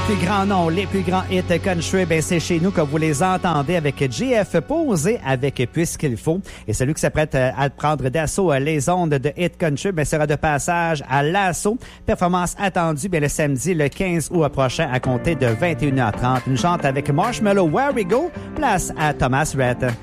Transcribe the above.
plus grands noms, les plus grands hits country, ben c'est chez nous que vous les entendez avec JF posé avec Puisqu'il faut. Et celui qui s'apprête à prendre d'assaut les ondes de hit country, ben sera de passage à l'assaut. Performance attendue le samedi le 15 août prochain à compter de 21h30. Une chante avec Marshmello, Where We Go, place à Thomas Rhett.